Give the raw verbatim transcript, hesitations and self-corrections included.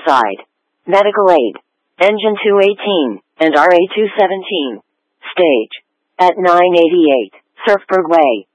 Side. Medical aid. Engine two eighteen, and R A two seventeen. Stage. At nine eighty-eight, Surfberg Way.